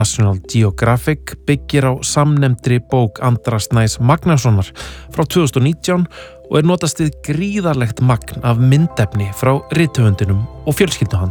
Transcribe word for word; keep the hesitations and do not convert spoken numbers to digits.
National Geographic byggir á samnefndri bók Andra Snæs Magnasonar frá tvö þúsund og nítján og er notast við gríðarlegt magn af myndefni frá rithöfundinum og fjölskyldu hans.